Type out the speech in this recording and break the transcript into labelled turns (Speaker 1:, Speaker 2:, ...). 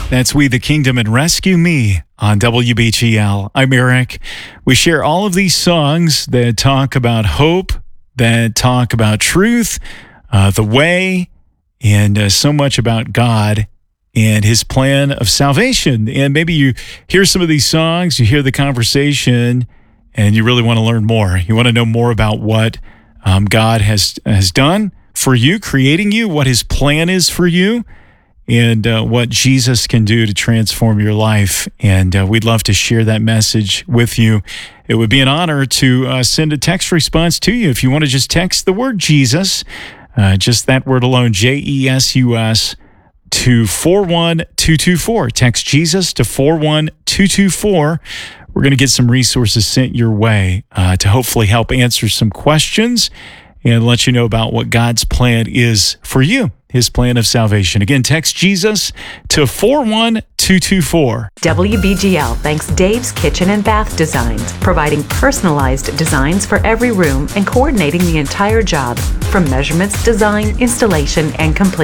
Speaker 1: That's We the Kingdom and Rescue Me on WBGL. I'm Eric. We share all of these songs that talk about hope, that talk about truth, the way, and so much about God and his plan of salvation. And maybe you hear some of these songs, you hear the conversation, and you really want to learn more. You want to know more about what God has done for you, creating you, what his plan is for you, and what Jesus can do to transform your life. And we'd love to share that message with you. It would be an honor to send a text response to you. If you want to just text the word Jesus, just that word alone, JESUS, to 41224. Text Jesus to 41224. We're going to get some resources sent your way to hopefully help answer some questions and let you know about what God's plan is for you, his plan of salvation. Again, text Jesus to 41224.
Speaker 2: WBGL thanks Dave's Kitchen and Bath Designs, providing personalized designs for every room and coordinating the entire job, from measurements, design, installation, and completion.